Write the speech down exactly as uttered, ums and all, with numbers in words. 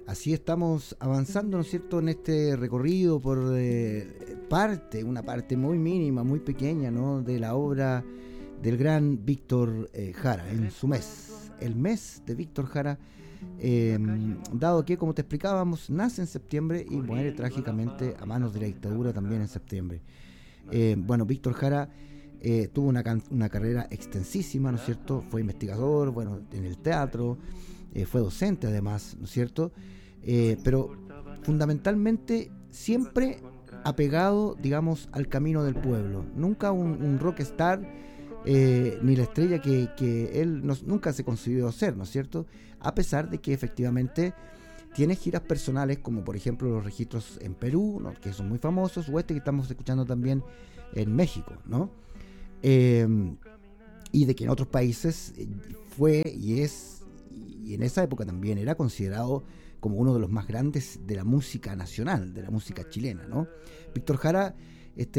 Así estamos avanzando, ¿no es cierto?, en este recorrido por eh, parte, una parte muy mínima, muy pequeña, ¿no?, de la obra del gran Víctor eh, Jara, en su mes, el mes de Víctor Jara, eh, dado que, como te explicábamos, nace en septiembre y muere trágicamente a manos de la dictadura también en septiembre. Eh, bueno, Víctor Jara eh, tuvo una, can- una carrera extensísima, ¿no es cierto?, fue investigador, bueno, en el teatro, eh, fue docente además, ¿no es cierto?, Eh, pero fundamentalmente siempre apegado, digamos, al camino del pueblo. Nunca un, un rockstar, eh, ni la estrella que, que él nos, nunca se concibió ser, ¿no es cierto? A pesar de que efectivamente tiene giras personales, como por ejemplo los registros en Perú, ¿no?, que son muy famosos, o este que estamos escuchando también en México, ¿no? Eh, y de que en otros países eh, fue y es, y en esa época también era considerado como uno de los más grandes de la música nacional, de la música chilena, ¿no? Víctor Jara, este